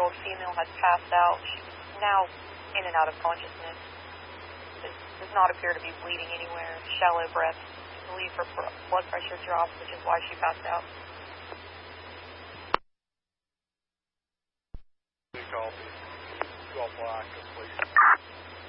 14-year-old female has passed out. She's now in and out of consciousness. Does not appear to be bleeding anywhere. Shallow breath. I believe her blood pressure dropped, which is why she passed out. Copy. 12 black, please.